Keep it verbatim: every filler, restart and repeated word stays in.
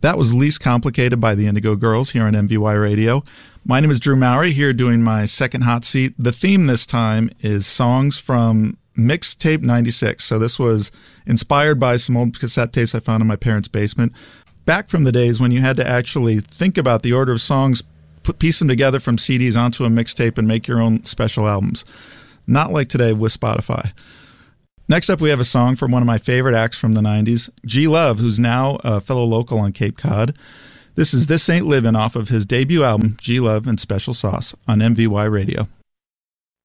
That was Least Complicated by the Indigo Girls here on M V Y Radio. My name is Drew Mowry, here doing my second hot seat. The theme this time is songs from Mixtape ninety-six. So this was inspired by some old cassette tapes I found in my parents' basement. Back from the days when you had to actually think about the order of songs, put piece them together from C Ds onto a mixtape and make your own special albums. Not like today with Spotify. Next up, we have a song from one of my favorite acts from the nineties, G Love, who's now a fellow local on Cape Cod. This is This Ain't Livin' off of his debut album, G Love and Special Sauce, on M V Y Radio.